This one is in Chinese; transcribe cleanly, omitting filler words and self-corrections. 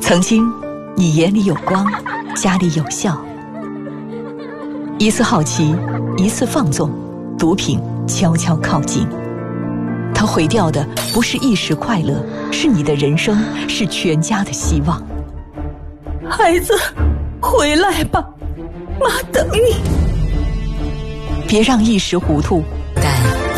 曾经，你眼里有光，家里有笑。一次好奇，一次放纵，毒品悄悄靠近。它毁掉的不是一时快乐，是你的人生，是全家的希望。 孩子，回来吧，妈等你。 别让一时糊涂但